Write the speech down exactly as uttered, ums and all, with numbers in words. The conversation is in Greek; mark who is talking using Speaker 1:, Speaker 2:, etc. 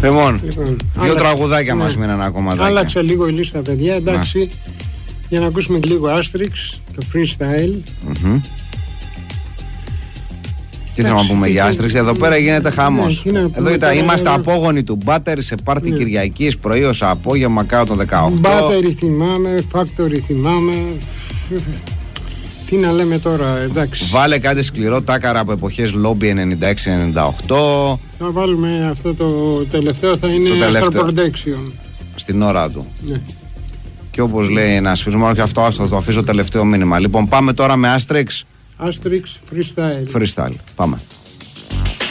Speaker 1: Λοιπόν,
Speaker 2: Λοιπόν,
Speaker 1: δύο
Speaker 2: άλλα-
Speaker 1: τραγουδάκια
Speaker 2: ναι.
Speaker 1: μας μείναν ακόμα.
Speaker 2: Άλλαξε λίγο η λίστα, παιδιά, εντάξει. Για να ακούσουμε και λίγο Asterix, το freestyle.
Speaker 1: Mm-hmm. Τι θέλουμε να πούμε
Speaker 2: τι-
Speaker 1: για
Speaker 2: τι-
Speaker 1: Asterix, εδώ
Speaker 2: τι-
Speaker 1: πέρα γίνεται
Speaker 2: ναι,
Speaker 1: χαμός.
Speaker 2: τι να πούμε
Speaker 1: Εδώ ήταν,
Speaker 2: τώρα,
Speaker 1: είμαστε
Speaker 2: ναι.
Speaker 1: απόγονοι του Μπάτερ σε πάρτι
Speaker 2: Ναι.
Speaker 1: Κυριακής, πρωί ως απόγευμα κάτω το δεκαοκτώ.
Speaker 2: Battery θυμάμαι, Factory θυμάμαι. Τι να λέμε τώρα, εντάξει.
Speaker 1: Βάλε κάτι σκληρό τάκαρα από εποχές Lobby ενενήντα έξι ενενήντα οκτώ
Speaker 2: Θα βάλουμε αυτό το τελευταίο, θα είναι
Speaker 1: Το τελευταίο.
Speaker 2: Astral Protection.
Speaker 1: στην ώρα του.
Speaker 2: Ναι.
Speaker 1: Και όπως λέει ένας φίλος, μόνο και αυτό άστο, το αφήσω τελευταίο μήνυμα. Λοιπόν, πάμε τώρα με Asterix
Speaker 2: Asterix freestyle.
Speaker 1: freestyle. Πάμε.